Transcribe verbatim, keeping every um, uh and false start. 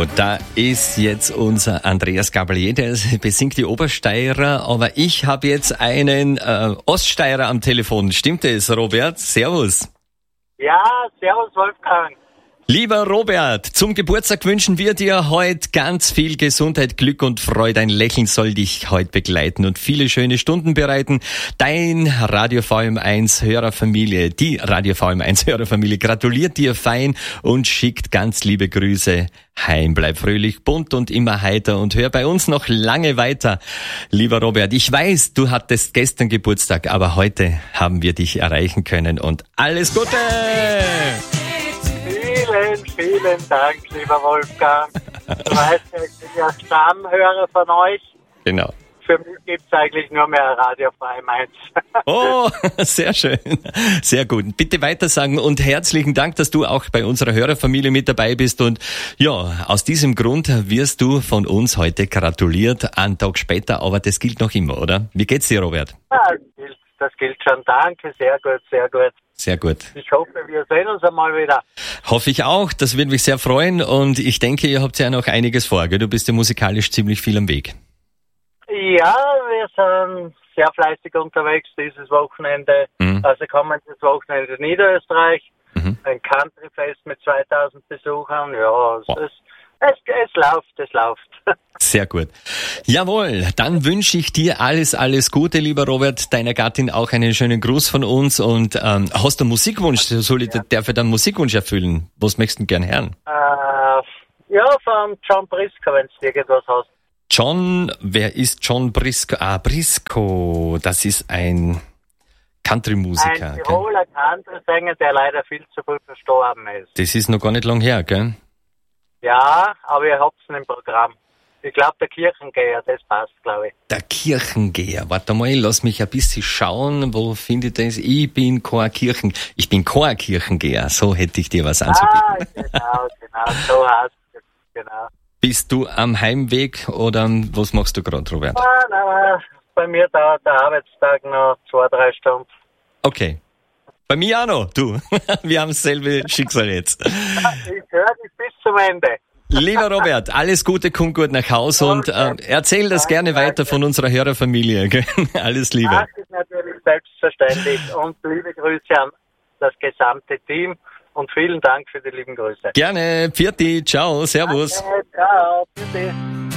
da ist jetzt unser Andreas Gabalier, der besingt die Obersteirer, aber ich habe jetzt einen äh, Oststeirer am Telefon. Stimmt es, Robert? Servus. Ja, servus Wolfgang. Lieber Robert, zum Geburtstag wünschen wir dir heute ganz viel Gesundheit, Glück und Freude. Ein Lächeln soll dich heute begleiten und viele schöne Stunden bereiten. Dein Radio V M eins Hörerfamilie, die Radio V M eins Hörerfamilie gratuliert dir fein und schickt ganz liebe Grüße heim. Bleib fröhlich, bunt und immer heiter und hör bei uns noch lange weiter. Lieber Robert, ich weiß, du hattest gestern Geburtstag, aber heute haben wir dich erreichen können und alles Gute! Vielen, vielen Dank, lieber Wolfgang. Du weißt ja, ich bin ja Stammhörer von euch. Genau. Für mich gibt es eigentlich nur mehr Radio V M eins. Oh, sehr schön. Sehr gut. Bitte weitersagen und herzlichen Dank, dass du auch bei unserer Hörerfamilie mit dabei bist. Und ja, aus diesem Grund wirst du von uns heute gratuliert, einen Tag später, aber das gilt noch immer, oder? Wie geht's dir, Robert? Ja, das gilt, das gilt schon. Danke, sehr gut, sehr gut. Sehr gut. Ich hoffe, wir sehen uns einmal wieder. Hoffe ich auch. Das würde mich sehr freuen. Und ich denke, ihr habt ja noch einiges vor, gell? Du bist ja musikalisch ziemlich viel am Weg. Ja, wir sind sehr fleißig unterwegs dieses Wochenende. Mhm. Also kommendes Wochenende in Niederösterreich. Mhm. Ein Countryfest mit zweitausend Besuchern. Ja, es, wow. es, es, es läuft, es läuft. Sehr gut. Jawohl, dann wünsche ich dir alles, alles Gute, lieber Robert, deiner Gattin auch einen schönen Gruß von uns. Und ähm, hast du einen Musikwunsch? Soll ich, ja. Darf ich deinen Musikwunsch erfüllen? Was möchtest du gern hören? Äh, ja, von John Briscoe, wenn du irgendwas hast. John, wer ist John Briscoe? Ah, Briscoe, das ist ein Country-Musiker. Ein Tiroler Country-Sänger, der leider viel zu früh verstorben ist. Das ist noch gar nicht lang her, gell? Ja, aber ihr habt es im Programm. Ich glaube, der Kirchengeher, das passt, glaube ich. Der Kirchengeher. Warte mal, lass mich ein bisschen schauen, wo finde ich das? Ich bin kein Kirchen... Ich bin kein Kirchengeher. So hätte ich dir was anzubieten. Ah, genau, genau. So heißt es, genau. Bist du am Heimweg oder was machst du gerade, Robert? Ah, nein, bei mir dauert der Arbeitstag noch zwei, drei Stunden. Okay. Bei mir auch noch, du. Wir haben dasselbe Schicksal jetzt. Ich höre dich bis zum Ende. Lieber Robert, alles Gute, komm gut nach Hause und äh, erzähl das gerne weiter von unserer Hörerfamilie. Gell? Alles Liebe. Das ist natürlich selbstverständlich und liebe Grüße an das gesamte Team und vielen Dank für die lieben Grüße. Gerne, Pfiati, ciao, servus. Danke, ciao, bitte.